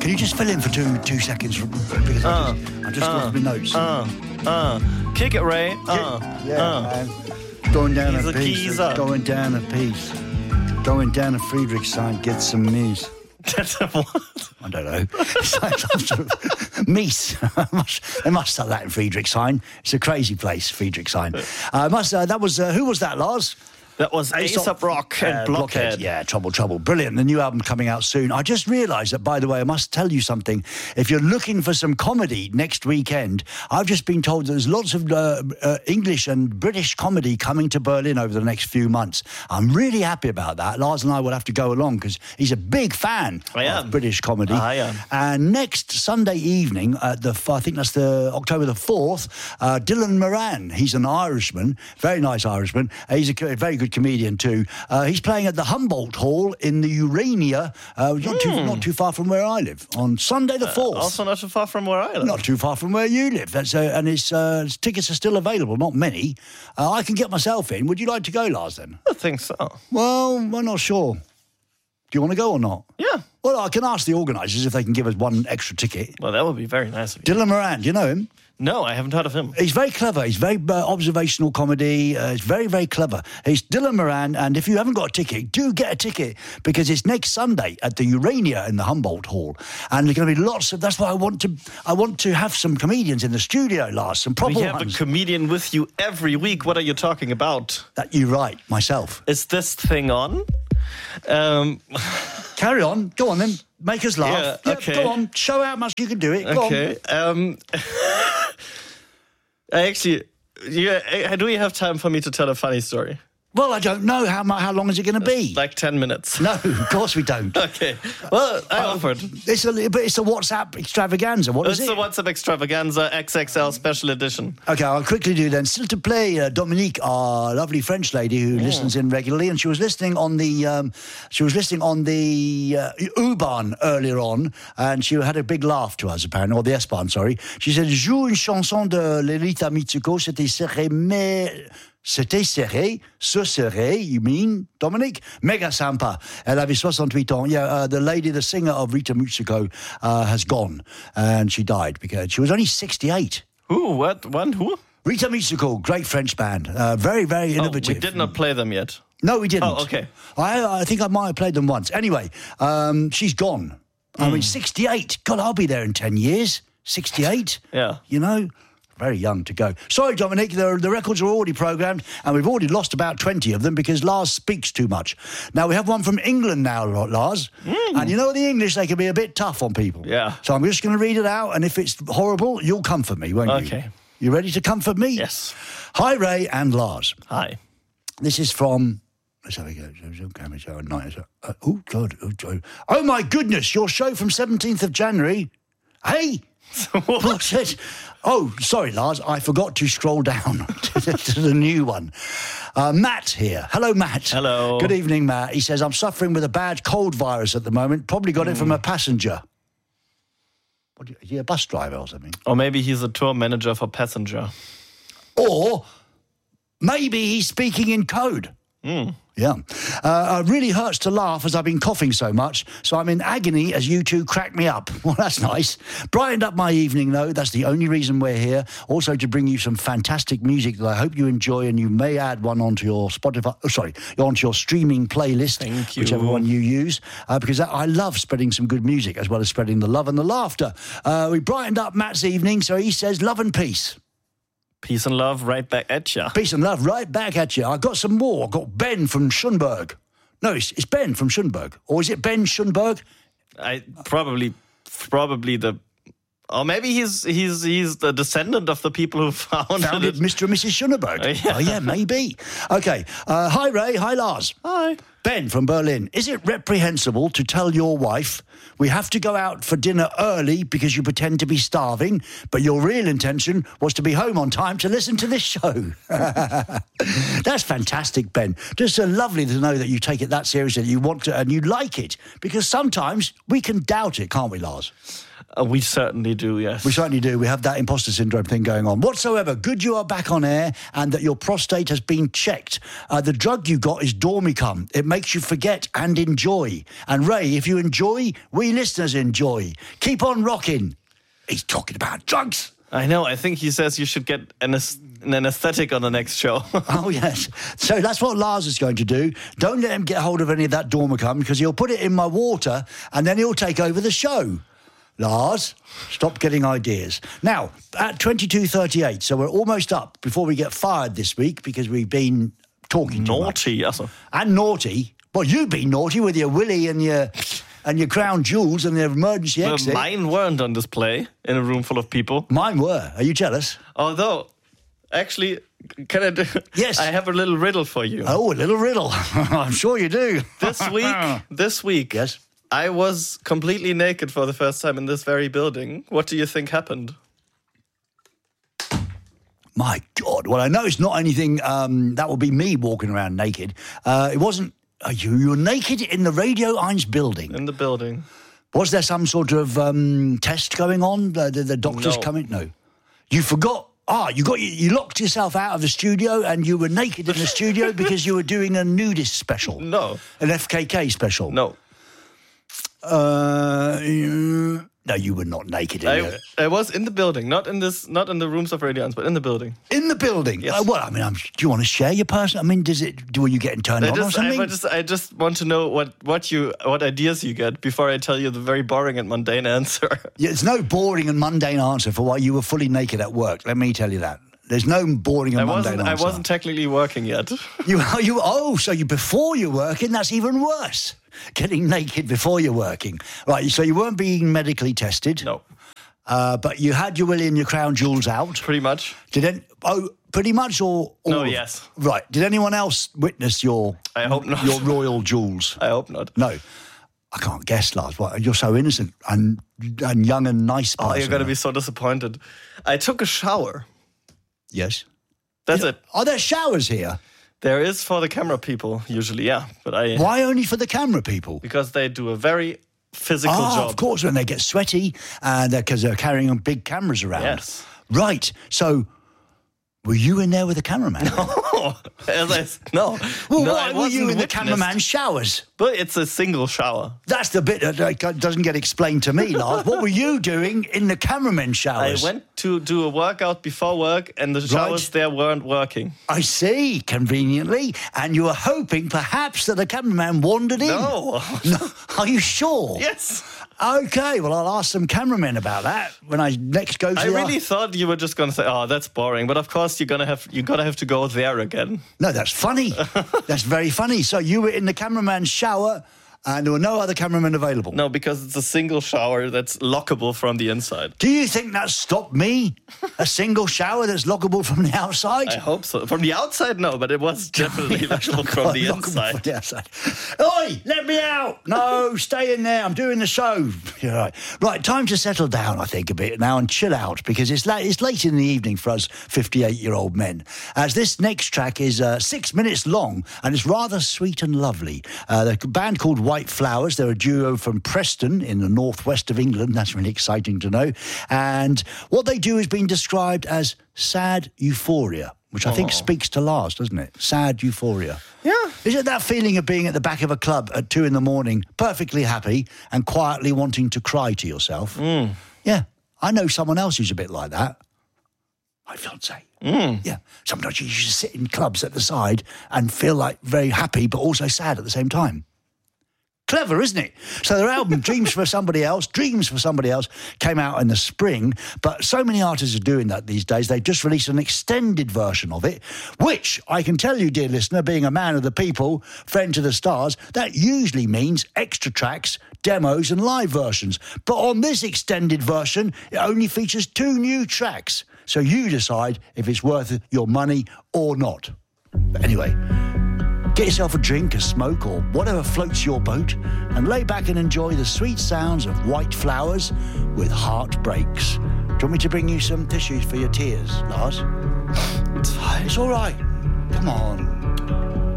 Can you just fill in for two seconds? Because I just lost my notes. Kick it, Ray. Man. Going down a piece. Going down a piece. Going down a Friedrichshain, get some news. That's a what? I don't know. It's like some sort of Mies. They must have that in Friedrichshain. It's a crazy place, Friedrichshain. That was who was that, Lars? That was Aesop Rock and Blockhead. Yeah, Trouble. Brilliant. The new album coming out soon. I just realised that, by the way, I must tell you something. If you're looking for some comedy next weekend, I've just been told that there's lots of English and British comedy coming to Berlin over the next few months. I'm really happy about that. Lars and I will have to go along because he's a big fan of British comedy. I am. And next Sunday evening, I think that's the October the 4th, Dylan Moran, he's an Irishman, very nice Irishman. He's a very good comedian too. He's playing at the Humboldt Hall in the Urania, not too far from where I live, on Sunday the 4th. Also not too far from where I live. Not too far from where you live. And his tickets are still available, not many. I can get myself in. Would you like to go, Lars, then? I think so. Well, I'm not sure. Do you want to go or not? Yeah. Well, I can ask the organisers if they can give us one extra ticket. Well, that would be very nice of you. Dylan Moran, do you know him? No, I haven't heard of him. He's very clever. He's very observational comedy. He's very, very clever. He's Dylan Moran, and if you haven't got a ticket, do get a ticket because it's next Sunday at the Urania in the Humboldt Hall, and there's going to be lots of. That's why I want to have some comedians in the studio, Lars. Some proper ones. We have a comedian with you every week. What are you talking about? That you're right, myself. Is this thing on? Carry on. Go on then. Make us laugh. Yeah, okay. Go on. Show how much you can do it. Go on. Actually, do you have time for me to tell a funny story? Well, I don't know. How long is it going to be? Like 10 minutes. No, of course we don't. Okay. Well, I offered. It's a WhatsApp extravaganza. What is it? It's a WhatsApp extravaganza XXL special edition. Okay, I'll quickly do then. Still to play, Dominique, our lovely French lady who listens in regularly, and she was listening on the U-Bahn earlier on, and she had a big laugh to us apparently, or the S-Bahn, sorry. She said, "Joue une chanson de Lolita Mitsuko, c'était serré, mais." C'était serré, ce serré, you mean, Dominic? Mega sympa. Elle avait 68 ans. Yeah, the lady, the singer of Rita Mitsuko, has gone, and she died because she was only 68. Who? What? One? Who? Rita Mitsuko, great French band. Very, very innovative. We did not play them yet. No, we didn't. Oh, okay. I think I might have played them once. Anyway, she's gone. I mean, 68. God, I'll be there in 10 years. 68. Yeah. You know? Very young to go. Sorry, Dominic, the records are already programmed, and we've already lost about 20 of them because Lars speaks too much. Now, we have one from England now, Lars. And you know the English, they can be a bit tough on people. Yeah. So I'm just going to read it out, and if it's horrible, you'll comfort me, won't you? Okay. You ready to comfort me? Yes. Hi, Ray and Lars. Hi. This is from... Let's have a go. Oh, God. Oh, my goodness, your show from 17th of January. Hey... What's it? Oh, sorry, Lars. I forgot to scroll down to the new one. Matt here. Hello, Matt. Hello. Good evening, Matt. He says, I'm suffering with a bad cold virus at the moment. Probably got it from a passenger. Is he a bus driver or something? Or maybe he's a tour manager for Passenger. Or maybe he's speaking in code. Yeah. It really hurts to laugh as I've been coughing so much, so I'm in agony as you two crack me up. Well, that's nice. Brightened up my evening, though. That's the only reason we're here. Also to bring you some fantastic music that I hope you enjoy, and you may add one onto your Spotify, onto your streaming playlist. Thank you. Whichever one you use, because I love spreading some good music as well as spreading the love and the laughter. We brightened up Matt's evening, so he says love and peace. Peace and love right back at you. Peace and love right back at you. I've got some more. I've got Ben from Schönberg. No, it's Ben from Schönberg. Or is it Ben Schönberg? Probably the... Or maybe he's the descendant of the people who founded it. Mr. and Mrs. Schönberg. Yeah. Oh, yeah, maybe. Okay. Hi, Ray. Hi, Lars. Hi. Ben from Berlin. Is it reprehensible to tell your wife we have to go out for dinner early because you pretend to be starving, but your real intention was to be home on time to listen to this show? That's fantastic, Ben. Just lovely to know that you take it that seriously, that you want to, and you like it, because sometimes we can doubt it, can't we, Lars? We certainly do, yes. We certainly do. We have that imposter syndrome thing going on. Whatsoever, good you are back on air and that your prostate has been checked. The drug you got is Dormicum. It makes you forget and enjoy. And Ray, if you enjoy, we listeners enjoy. Keep on rocking. He's talking about drugs. I know. I think he says you should get an anesthetic on the next show. Oh, yes. So that's what Lars is going to do. Don't let him get hold of any of that Dormicum because he'll put it in my water and then he'll take over the show. Lars, stop getting ideas. Now, at 22:38, so we're almost up before we get fired this week because we've been talking too much. Naughty, yes. And naughty. Well, you've been naughty with your willy and your crown jewels and the emergency exit. Mine weren't on display in a room full of people. Mine were. Are you jealous? Although, actually, can I do? Yes. I have a little riddle for you. Oh, a little riddle. I'm sure you do. This week, Yes. I was completely naked for the first time in this very building. What do you think happened? My God. Well, I know it's not anything that will be me walking around naked. It wasn't. You were naked in the Radio 1 building. In the building. Was there some sort of test going on? The doctors coming? No. You forgot. You locked yourself out of the studio and you were naked in the studio because you were doing a nudist special. No. An FKK special. No. No, you were not naked in there. I was in the building, not in the rooms of Radio 1, but in the building. In the building? Yes. Well, I mean, do you want to share your personal? I mean, were you getting turned on or something? I just want to know what ideas you get before I tell you the very boring and mundane answer. Yeah, it's no boring and mundane answer for why you were fully naked at work. Let me tell you that. There's no boring and mundane answer. I wasn't technically working yet. So before you're working, that's even worse. Getting naked before you're working. Right, so you weren't being medically tested. No. But you had your willy and your crown jewels out. Pretty much. Pretty much or no, yes. Right. Did anyone else witness your I hope not. Your royal jewels? I hope not. No. I can't guess, Lars. You're so innocent and young and nice person. Oh, you're going to be so disappointed. I took a shower. Yes. That's it. Are there showers here? There is for the camera people, usually, yeah. But Why only for the camera people? Because they do a very physical job. Of course, when they get sweaty and because they're carrying big cameras around. Yes. Right. So, were you in there with the cameraman? No. Well, no, why were you in the cameraman's showers? But it's a single shower. That's the bit that doesn't get explained to me, Lars. What were you doing in the cameraman's showers? I went to do a workout before work and the showers there weren't working. I see, conveniently. And you were hoping perhaps that the cameraman wandered in. No. Are you sure? Yes. Okay, well, I'll ask some cameramen about that when I next go to I really thought you were just going to say, oh, that's boring. But of course, you're going to have to go there again. No, that's funny. That's very funny. So you were in the cameraman's shower and there were no other cameramen available? No, because it's a single shower that's lockable from the inside. Do you think that stopped me? A single shower that's lockable from the outside? I hope so. From the outside, no, but it was definitely lockable from the inside. From the outside. Oi, let me out! No, stay in there. I'm doing the show. You're right. Right, time to settle down, I think, a bit now and chill out because it's late in the evening for us 58-year-old men. As this next track is 6 minutes long and it's rather sweet and lovely. The band called White Flowers. They're a duo from Preston in the northwest of England. That's really exciting to know. And what they do has been described as sad euphoria, which I think speaks to Lars, doesn't it? Sad euphoria. Yeah. Is it that feeling of being at the back of a club at 2 a.m, perfectly happy and quietly wanting to cry to yourself? Mm. Yeah. I know someone else who's a bit like that. My fiancée. Yeah. Sometimes you just sit in clubs at the side and feel like very happy but also sad at the same time. Clever, isn't it? So their album, Dreams for Somebody Else, came out in the spring, but so many artists are doing that these days. They've just released an extended version of it, which I can tell you, dear listener, being a man of the people, friend to the stars, that usually means extra tracks, demos and live versions. But on this extended version, it only features 2 new tracks. So you decide if it's worth your money or not. But anyway, get yourself a drink, a smoke, or whatever floats your boat, and lay back and enjoy the sweet sounds of White Flowers with Heartbreaks. Do you want me to bring you some tissues for your tears, Lars? It's fine. It's all right. Come on.